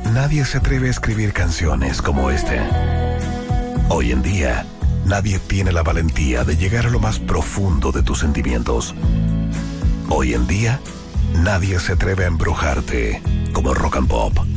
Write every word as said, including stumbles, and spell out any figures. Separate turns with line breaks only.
nadie se atreve a escribir canciones como este. Hoy en día, nadie tiene la valentía de llegar a lo más profundo de tus sentimientos. Hoy en día, nadie se atreve a embrujarte como Rock and Pop.